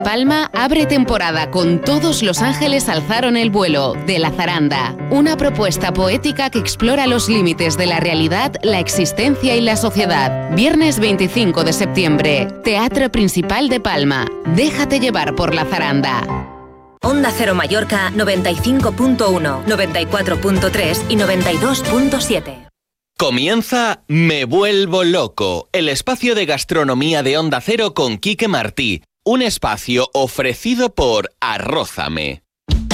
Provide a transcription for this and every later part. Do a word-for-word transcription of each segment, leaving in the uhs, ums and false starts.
Palma abre temporada con Todos los ángeles alzaron el vuelo, de La Zaranda. Una propuesta poética que explora los límites de la realidad, la existencia y la sociedad. Viernes veinticinco de septiembre. Teatro Principal de Palma. Déjate llevar por La Zaranda. Onda Cero Mallorca noventa y cinco punto uno, noventa y cuatro punto tres y noventa y dos punto siete. Comienza Me Vuelvo Loco, el espacio de gastronomía de Onda Cero con Quique Martí. Un espacio ofrecido por Arrózame.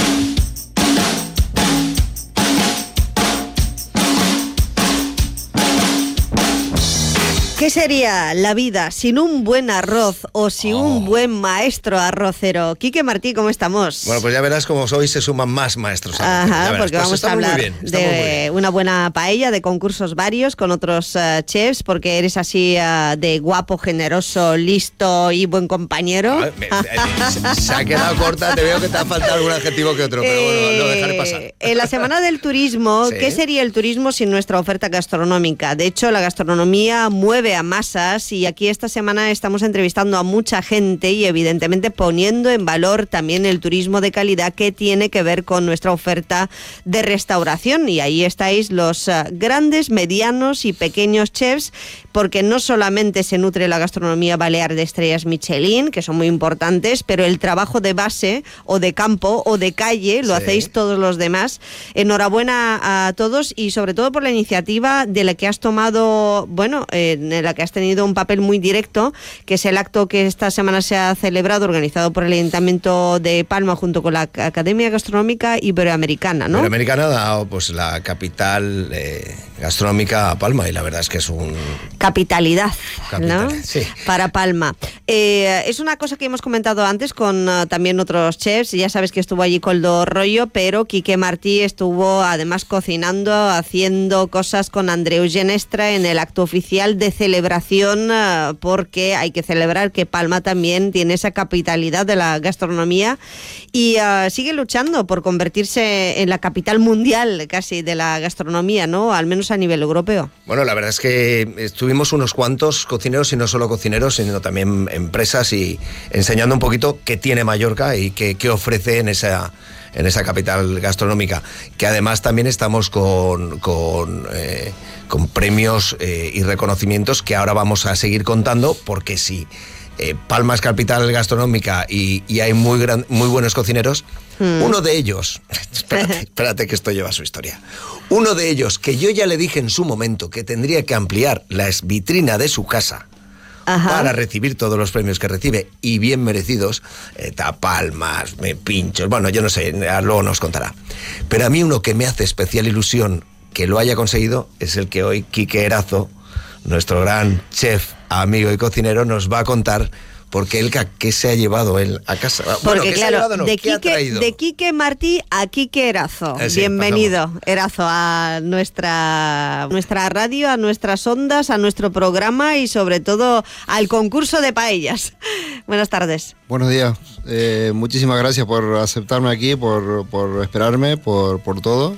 ¿Qué sería la vida sin un buen arroz o sin oh. un buen maestro arrocero? Quique Martí, ¿cómo estamos? Bueno, pues ya verás cómo hoy se suman más maestros arroceros. Ajá, porque pues vamos a hablar bien, de una buena paella, de concursos varios con otros uh, chefs, porque eres así uh, de guapo, generoso, listo y buen compañero. Ah, me, me, se, se ha quedado corta, te veo que te ha faltado algún adjetivo que otro, pero bueno, eh, lo dejaré pasar. En la Semana del Turismo, ¿sí? ¿Qué sería el turismo sin nuestra oferta gastronómica? De hecho, la gastronomía mueve a masas y aquí esta semana estamos entrevistando a mucha gente y evidentemente poniendo en valor también el turismo de calidad que tiene que ver con nuestra oferta de restauración, y ahí estáis los uh, grandes, medianos y pequeños chefs, porque no solamente se nutre la gastronomía balear de estrellas Michelin, que son muy importantes, pero el trabajo de base o de campo o de calle lo sí. hacéis todos los demás. Enhorabuena a todos y sobre todo por la iniciativa de la que has tomado, bueno, eh, en la que has tenido un papel muy directo, que es el acto que esta semana se ha celebrado, organizado por el Ayuntamiento de Palma junto con la Academia Gastronómica Iberoamericana, ¿no? Iberoamericana ha dado pues la capital eh, gastronómica a Palma, y la verdad es que es un... Capitalidad, Capital, ¿no? Sí. Para Palma. Eh, es una cosa que hemos comentado antes con uh, también otros chefs. Ya sabes que estuvo allí Coldo Rollo, pero Quique Martí estuvo además cocinando, haciendo cosas con Andreu Genestra en el acto oficial de celebración, uh, porque hay que celebrar que Palma también tiene esa capitalidad de la gastronomía y uh, sigue luchando por convertirse en la capital mundial casi de la gastronomía, ¿no? Al menos a nivel europeo. Bueno, la verdad es que estuvimos unos cuantos cocineros, y no solo cocineros, sino también empresas, y enseñando un poquito qué tiene Mallorca y qué, qué ofrece en esa, en esa capital gastronómica, que además también estamos con, con, eh, con premios eh, y reconocimientos que ahora vamos a seguir contando, porque sí. Eh, Palma es capital gastronómica y, y hay muy, gran, muy buenos cocineros. Hmm. Uno de ellos, espérate, espérate que esto lleva su historia. Uno de ellos, que yo ya le dije en su momento que tendría que ampliar la vitrina de su casa. Ajá. Para recibir todos los premios que recibe, y bien merecidos, eh, tapalmas, me pinchos, bueno, yo no sé, luego nos contará. Pero a mí uno que me hace especial ilusión que lo haya conseguido es el que hoy Quique Erazo, nuestro gran chef, amigo y cocinero, nos va a contar, porque él que se ha llevado él a casa. Porque bueno, ¿qué claro, se ha llevado, no? de, ¿Qué Quique, ha traído? de Quique Martí a Quique Erazo. Eh, sí, Bienvenido, pasamos. Erazo, a nuestra, nuestra radio, a nuestras ondas, a nuestro programa y sobre todo al concurso de paellas. Buenas tardes. Buenos días. Eh, muchísimas gracias por aceptarme aquí, por, por esperarme, por, por todo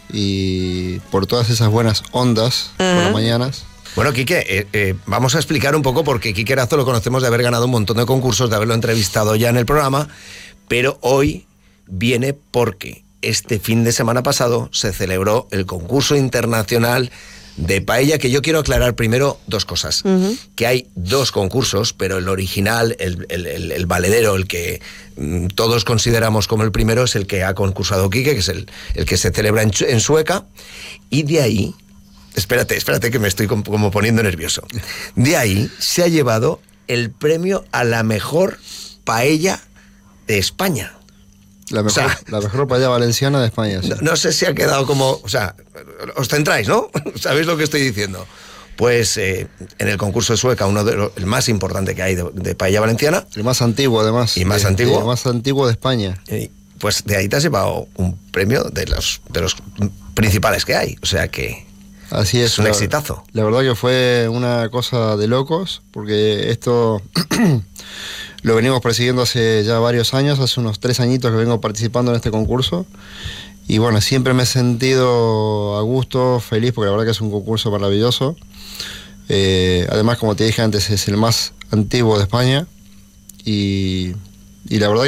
y por todas esas buenas ondas uh-huh. por las mañanas. Bueno, Quique, eh, eh, vamos a explicar un poco, porque Quique Erazo lo conocemos de haber ganado un montón de concursos, de haberlo entrevistado ya en el programa, pero hoy viene porque este fin de semana pasado se celebró el concurso internacional de paella, que yo quiero aclarar primero dos cosas. Uh-huh. Que hay dos concursos, pero el original, el, el, el, el valedero, el que mm, todos consideramos como el primero, es el que ha concursado Quique, que es el, el que se celebra en, en Sueca, y de ahí... Espérate, espérate que me estoy como poniendo nervioso. De ahí se ha llevado el premio a la mejor paella de España. La mejor, o sea, la mejor paella valenciana de España. Sí. No, no sé si ha quedado como... O sea, os centráis, ¿no? ¿Sabéis lo que estoy diciendo? Pues eh, en el concurso de Sueca, uno de los, el más importante que hay de, de paella valenciana. El más antiguo, además. Y más de, antiguo. El más antiguo de España. Y, pues de ahí te has llevado un premio de los, de los principales que hay. O sea que... Así es, es un la, exitazo. La verdad que fue una cosa de locos, porque esto lo venimos persiguiendo hace ya varios años, hace unos tres añitos que vengo participando en este concurso. Y bueno, siempre me he sentido a gusto, feliz, porque la verdad que es un concurso maravilloso. Eh, además, como te dije antes, es el más antiguo de España. Y, y la verdad